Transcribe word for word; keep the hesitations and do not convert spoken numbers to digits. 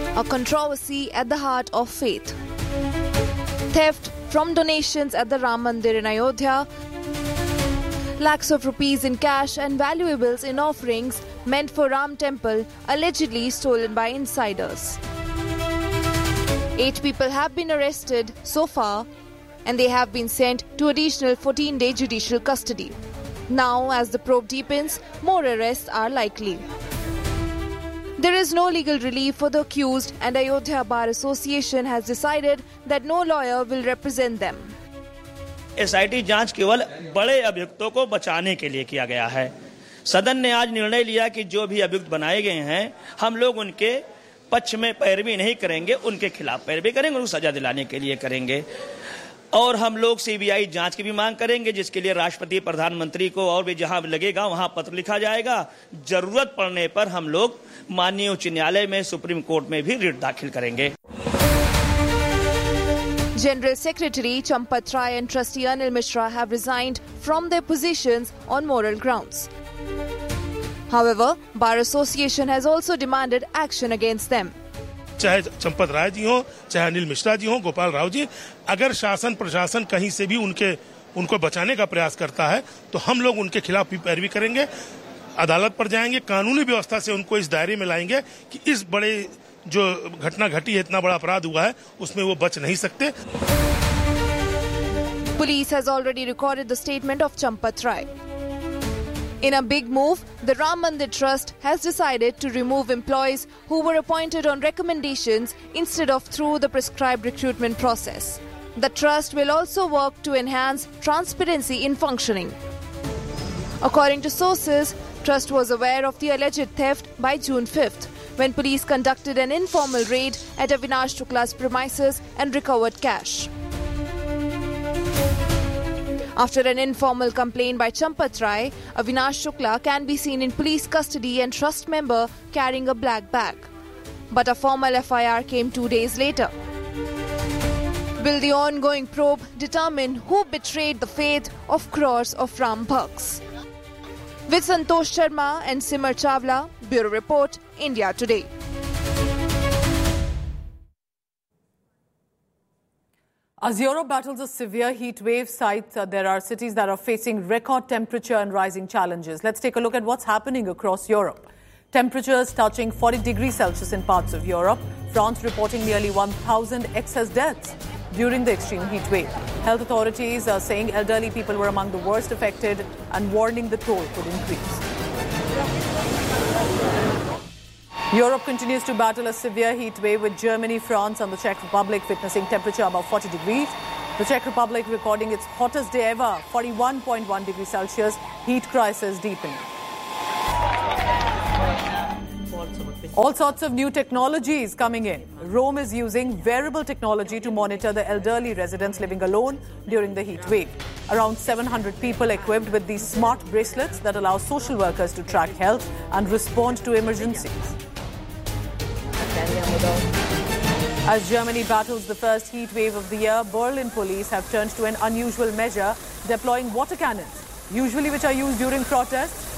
A controversy at the heart of faith. Theft from donations at the Ram Mandir in Ayodhya. Lakhs of rupees in cash and valuables in offerings meant for Ram Temple allegedly stolen by insiders. Eight people have been arrested so far and they have been sent to additional fourteen-day judicial custody. Now, as the probe deepens, more arrests are likely. There is no legal relief for the accused and Ayodhya Bar Association has decided that no lawyer will represent them. SIT जांच केवल बड़े अभियुक्तों को बचाने के लिए किया गया है। सदन ने आज निर्णय लिया कि जो भी अभियुक्त बनाए गए हैं, हम लोग उनके पक्ष में पैरवी नहीं करेंगे, उनके खिलाफ पैरवी करेंगे, उनको सजा दिलाने के लिए करेंगे। और हम लोग सीबीआई जांच की भी मांग करेंगे, जिसके लिए राष्ट्रपति, प्रधानमंत्री को और भी जहां लगेगा वहां पत्र लिखा जाएगा। जरूरत पड़ने पर हम लोग माननीय उच्च न्यायालय में, सुप्रीम कोर्ट में भी रिट दाखिल करेंगे। General Secretary Champat Rai and Trustee Anil Mishra have resigned from their positions on moral grounds. However, Bar Association has also demanded action against them. चाहे चंपत राय जी हो, चाहे अनिल मिश्रा जी हो, गोपाल राव जी, अगर शासन प्रशासन कहीं से भी उनके उनको बचाने का प्रयास करता है तो हम लोग उनके खिलाफ भी पैरवी करेंगे, अदालत पर जाएंगे, कानूनी व्यवस्था से उनको इस दायरे में लाएंगे कि इस बड़े जो घटना घटी है, इतना बड़ा अपराध हुआ है, उसमें वो बच नहीं सकते। Police has already recorded the statement of Champat Rai. In a big move, the Ram Mandir Trust has decided to remove employees who were appointed on recommendations instead of through the prescribed recruitment process. The trust will also work to enhance transparency in functioning. According to sources, Trust was aware of the alleged theft by June fifth, when police conducted an informal raid at Avinash Shukla's premises and recovered cash. After an informal complaint by Champat Rai, Avinash Shukla can be seen in police custody and trust member carrying a black bag. But a formal F I R came two days later. Will the ongoing probe determine who betrayed the faith of crores of Ram Bhakts? With Santosh Sharma and Simar Chawla, Bureau Report, India Today. As Europe battles a severe heat wave sites, uh, there are cities that are facing record temperature and rising challenges. Let's take a look at what's happening across Europe. Temperatures touching forty degrees Celsius in parts of Europe. France reporting nearly one thousand excess deaths during the extreme heat wave. Health authorities are saying elderly people were among the worst affected and warning the toll could increase. Europe continues to battle a severe heat wave with Germany, France and the Czech Republic witnessing temperature above forty degrees. The Czech Republic recording its hottest day ever, forty-one point one degrees Celsius. Heat crisis deepening. All sorts of new technologies coming in. Rome is using wearable technology to monitor the elderly residents living alone during the heat wave. Around seven hundred people equipped with these smart bracelets that allow social workers to track health and respond to emergencies. As Germany battles the first heat wave of the year, Berlin police have turned to an unusual measure, deploying water cannons, usually which are used during protests.